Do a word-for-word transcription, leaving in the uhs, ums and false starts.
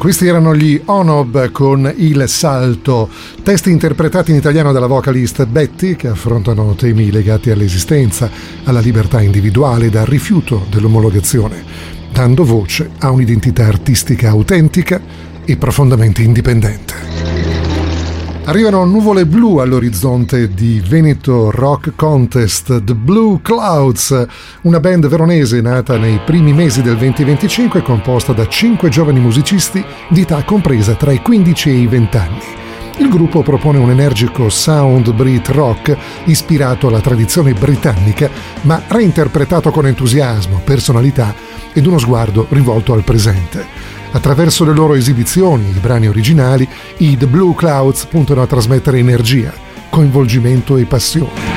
Questi erano gli Onob con Il Salto, testi interpretati in italiano dalla vocalist Betty, che affrontano temi legati all'esistenza, alla libertà individuale e al rifiuto dell'omologazione, dando voce a un'identità artistica autentica e profondamente indipendente. Arrivano nuvole blu all'orizzonte di Veneto Rock Contest, The Blue Clouds, una band veronese nata nei primi mesi del duemilaventicinque, composta da cinque giovani musicisti di età compresa tra i quindici e i venti anni. Il gruppo propone un energico sound Brit rock ispirato alla tradizione britannica, ma reinterpretato con entusiasmo, personalità ed uno sguardo rivolto al presente. Attraverso le loro esibizioni, i brani originali, i The Blue Clouds puntano a trasmettere energia, coinvolgimento e passione.